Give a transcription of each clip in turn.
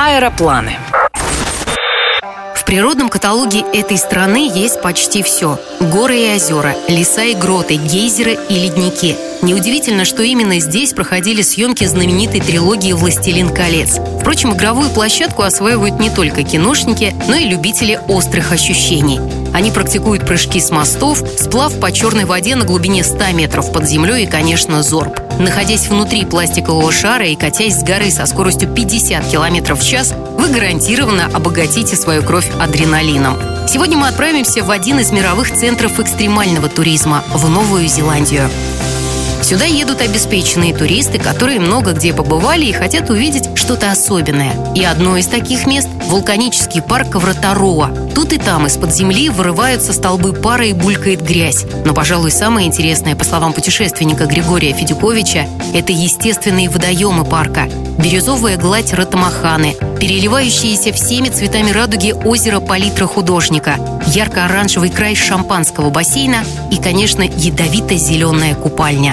Аэропланы. В природном каталоге этой страны есть почти все. Горы и озера, леса и гроты, гейзеры и ледники. Неудивительно, что именно здесь проходили съемки знаменитой трилогии «Властелин колец». Впрочем, игровую площадку осваивают не только киношники, но и любители острых ощущений. Они практикуют прыжки с мостов, сплав по черной воде на глубине 100 метров под землей и, конечно, зорб. Находясь внутри пластикового шара и катясь с горы со скоростью 50 км в час, вы гарантированно обогатите свою кровь адреналином. Сегодня мы отправимся в один из мировых центров экстремального туризма – в Новую Зеландию. Сюда едут обеспеченные туристы, которые много где побывали и хотят увидеть что-то особенное. И одно из таких мест – вулканический парк Вратароа. Тут и там из-под земли вырываются столбы пара и булькает грязь. Но, пожалуй, самое интересное, по словам путешественника Григория Федюковича, это естественные водоемы парка. Бирюзовая гладь Ратамаханы, переливающиеся всеми цветами радуги озеро палитра художника, ярко-оранжевый край шампанского бассейна и, конечно, ядовито-зеленая купальня.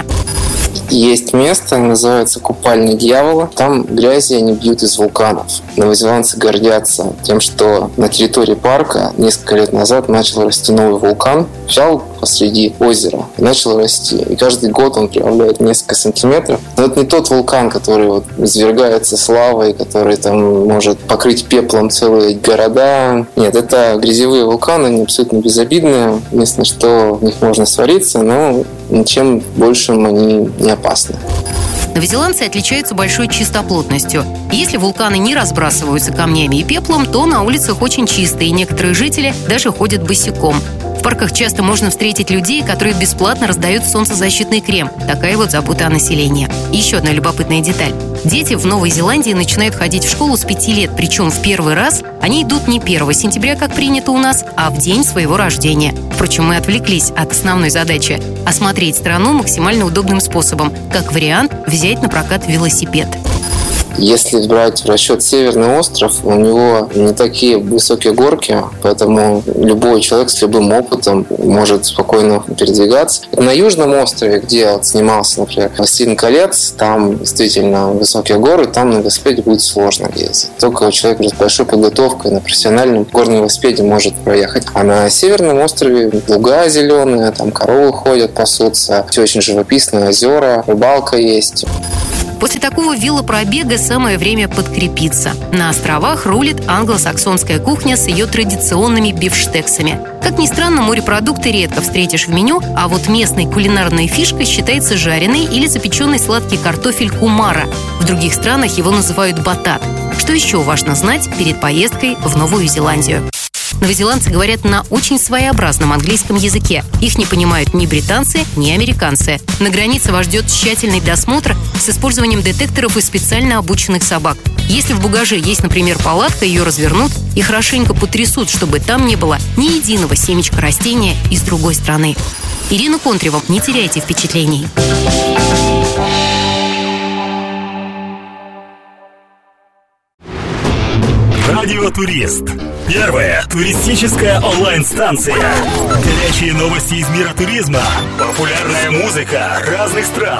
Есть место, называется Купальня Дьявола. Там грязи они бьют из вулканов. Новозеландцы гордятся тем, что на территории парка несколько лет назад начал расти новый вулкан. Взял посреди озера и начал расти. И каждый год он прибавляет несколько сантиметров. Но это не тот вулкан, который извергается с лавой, который там может покрыть пеплом целые города. Нет, это грязевые вулканы, они абсолютно безобидные. Единственное, что в них можно свариться, но ничем большим они не опасны. Новозеландцы отличаются большой чистоплотностью. Если вулканы не разбрасываются камнями и пеплом, то на улицах очень чисто, и некоторые жители даже ходят босиком. В парках часто можно встретить людей, которые бесплатно раздают солнцезащитный крем. Такая вот забота о населении. Еще одна любопытная деталь. Дети в Новой Зеландии начинают ходить в школу с 5 лет, причем в первый раз они идут не 1 сентября, как принято у нас, а в день своего рождения. Впрочем, мы отвлеклись от основной задачи – осмотреть страну максимально удобным способом. Как вариант, взять на прокат велосипед. Если брать в расчет Северный остров, у него не такие высокие горки, поэтому любой человек с любым опытом может спокойно передвигаться. На Южном острове, где я снимался, например, «Властелин колец», там действительно высокие горы, там на велосипеде будет сложно ездить. Только человек с большой подготовкой на профессиональном горном велосипеде может проехать. А на Северном острове луга зеленые, там коровы ходят, пасутся, все очень живописные, озера, рыбалка есть. После такого велопробега самое время подкрепиться. На островах рулит англосаксонская кухня с ее традиционными бифштексами. Как ни странно, морепродукты редко встретишь в меню, а вот местной кулинарной фишкой считается жареный или запеченный сладкий картофель кумара. В других странах его называют батат. Что еще важно знать перед поездкой в Новую Зеландию? Новозеландцы говорят на очень своеобразном английском языке. Их не понимают ни британцы, ни американцы. На границе вас ждет тщательный досмотр с использованием детекторов и специально обученных собак. Если в багаже есть, например, палатка, ее развернут и хорошенько потрясут, чтобы там не было ни единого семечка растения из другой страны. Ирина Контрева, не теряйте впечатлений. Радиотурист. Первая туристическая онлайн-станция. Горячие новости из мира туризма. Популярная музыка разных стран.